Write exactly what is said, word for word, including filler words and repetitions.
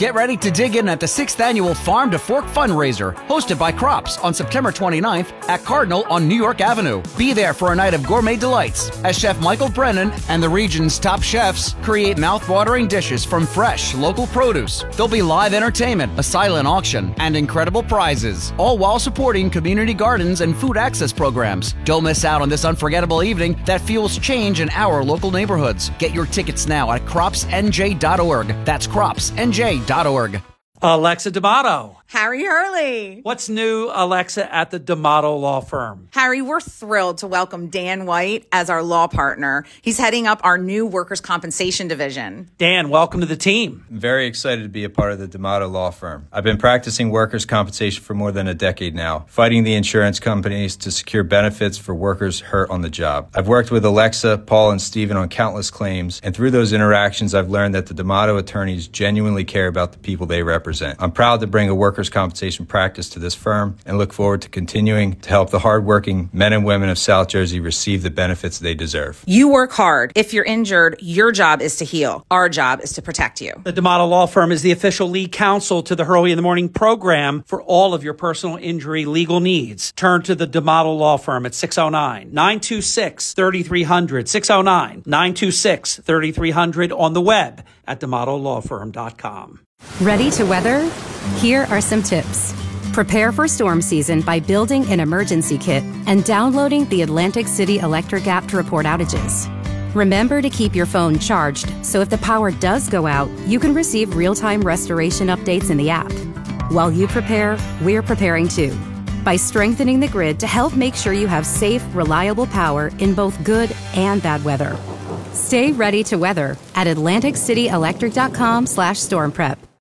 Get ready to dig in at the sixth Annual Farm to Fork Fundraiser, hosted by Crops on September twenty-ninth at Cardinal on New York Avenue. Be there for a night of gourmet delights as Chef Michael Brennan and the region's top chefs create mouth-watering dishes from fresh, local produce. There'll be live entertainment, a silent auction, and incredible prizes, all while supporting community gardens and food access programs. Don't miss out on this unforgettable evening that fuels change in our local neighborhoods. Get your tickets now at crops n j dot org. That's crops n j dot org. Alexa D'Amato. Harry Hurley. What's new, Alexa, at the D'Amato Law Firm? Harry, we're thrilled to welcome Dan White as our law partner. He's heading up our new workers' compensation division. Dan, welcome to the team. I'm very excited to be a part of the D'Amato Law Firm. I've been practicing workers' compensation for more than a decade now, fighting the insurance companies to secure benefits for workers hurt on the job. I've worked with Alexa, Paul, and Stephen on countless claims, and through those interactions, I've learned that the D'Amato attorneys genuinely care about the people they represent. I'm proud to bring a workers' compensation practice to this firm and look forward to continuing to help the hardworking men and women of South Jersey receive the benefits they deserve. You work hard. If you're injured, your job is to heal. Our job is to protect you. The D'Amato Law Firm is the official lead counsel to the Hurley in the Morning program for all of your personal injury legal needs. Turn to the D'Amato Law Firm at six oh nine, nine two six, three three zero zero, six oh nine, nine two six, three three zero zero on the web at d'amato law firm dot com. Ready to weather? Here are some tips. Prepare for storm season by building an emergency kit and downloading the Atlantic City Electric app to report outages. Remember to keep your phone charged, so if the power does go out, you can receive real-time restoration updates in the app. While you prepare, we're preparing too, by strengthening the grid to help make sure you have safe, reliable power in both good and bad weather. Stay ready to weather at atlantic city electric dot com slash storm prep.